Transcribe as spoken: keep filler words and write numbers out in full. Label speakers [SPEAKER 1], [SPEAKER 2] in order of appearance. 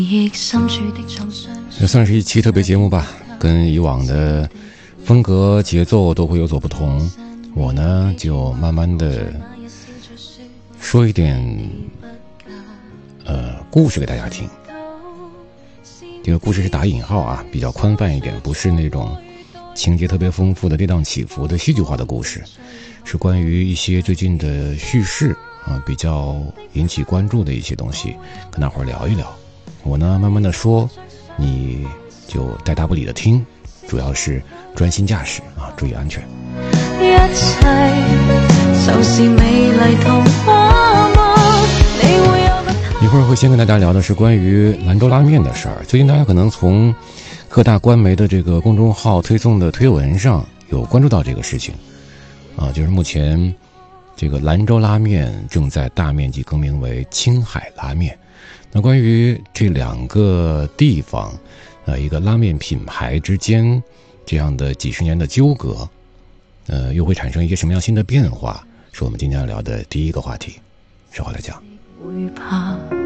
[SPEAKER 1] 这算是一期特别节目吧，跟以往的风格节奏都会有所不同。我呢就慢慢的说一点呃故事给大家听。这个故事是打引号啊，比较宽泛一点，不是那种情节特别丰富的跌宕起伏的戏剧化的故事，是关于一些最近的叙事啊，比较引起关注的一些东西，跟大伙儿聊一聊。我呢慢慢的说，你就带答不理的听，主要是专心驾驶啊，注意安全。
[SPEAKER 2] 一切就是美麗童話嗎？你會有個
[SPEAKER 1] 一會兒會先跟大家聊的是關於蘭州拉麵的事兒。最近大家可能從各大官媒的這個公眾號推送的推文上有關注到這個事情啊，就是目前這個蘭州拉麵正在大面積更名為青海拉麵。那關於這兩個地方呃一個拉麵品牌之間這樣的幾十年的糾葛，呃又會產生一些什麼樣新的變化，是我們今天要聊的第一個話題，稍後來講。
[SPEAKER 2] 會怕